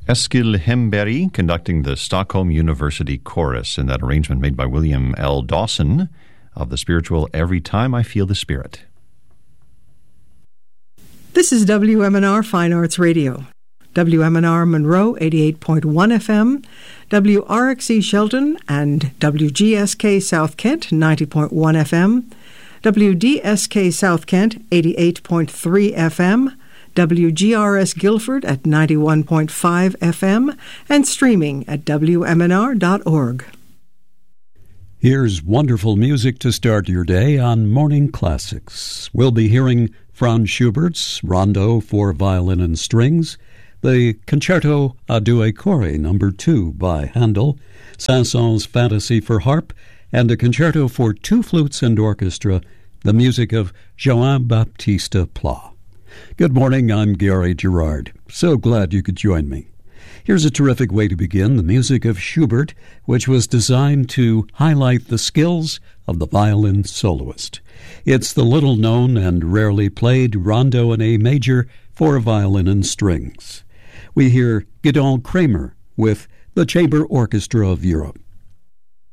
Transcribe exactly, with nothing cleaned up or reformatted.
Eskil Hemberg conducting the Stockholm University Chorus in that arrangement made by William L. Dawson of the spiritual Every Time I Feel the Spirit. This is W M N R Fine Arts Radio. W M N R Monroe, eighty-eight point one F M, W R X E Shelton and W G S K South Kent, ninety point one F M, W D S K South Kent, eighty-eight point three F M, W G R S Guilford at ninety-one point five F M, and streaming at W M N R dot org. Here's wonderful music to start your day on Morning Classics. We'll be hearing Franz Schubert's Rondo for Violin and Strings, the Concerto a Due Cori number two by Handel, Saint-Saëns' Fantasy for Harp, and a concerto for two flutes and orchestra, the music of Jean-Baptiste Pla. Good morning, I'm Gary Gerard. So glad you could join me. Here's a terrific way to begin the music of Schubert, which was designed to highlight the skills of the violin soloist. It's the little-known and rarely played Rondo in A major for violin and strings. We hear Gideon Kramer with the Chamber Orchestra of Europe.